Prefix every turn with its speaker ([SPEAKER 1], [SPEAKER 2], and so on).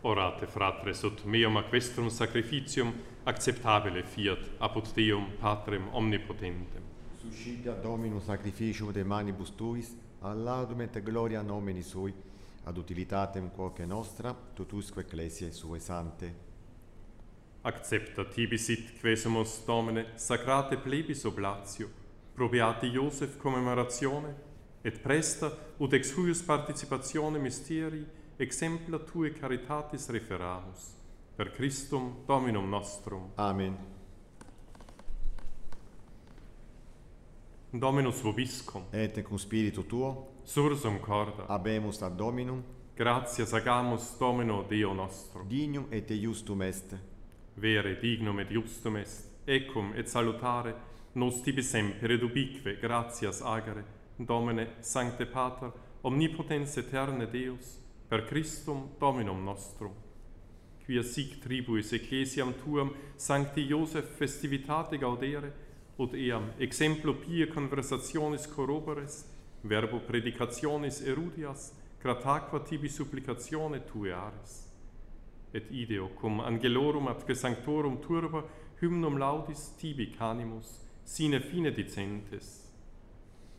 [SPEAKER 1] Orate, fratres, ut meum aquestrum sacrificium acceptabile fiat apud Deum Patrem omnipotentem.
[SPEAKER 2] Suscita Dominum sacrificium de manibus tuis, ad laudum et gloria nomini sui, ad utilitatem quoque nostra, totusque ecclesiae sue sante.
[SPEAKER 1] Accepta tibi sit quesumus, Domine, sacrate plebis oblatio, pro beati Iosef commemoratione, et presta ut ex huius participatione mysterii exempla tue caritatis referamus. Per Christum Dominum nostrum.
[SPEAKER 2] Amen.
[SPEAKER 1] Dominus vobiscum,
[SPEAKER 2] Et cum spiritu tuo,
[SPEAKER 1] sursum corda,
[SPEAKER 2] habemus ad Dominum,
[SPEAKER 1] gratias agamus Domino Deo nostro.
[SPEAKER 2] dignum et justum est.
[SPEAKER 1] Vere dignum et justum est, ecum et salutare, nos tibi semper et ubique gratias agere, Domine, Sancte Pater, omnipotens eterne Deus, per Christum Dominum nostrum. Quia sic tribuis ecclesiam tuam Sancti Iosef festivitate gaudere, ut eam exemplo pie conversationis corroboris, verbo predicationis erudias, grataqua tibi supplicatione tue aris. Et ideo cum angelorum ad sanctorum turba hymnum laudis tibi canimus, sine fine dicentes.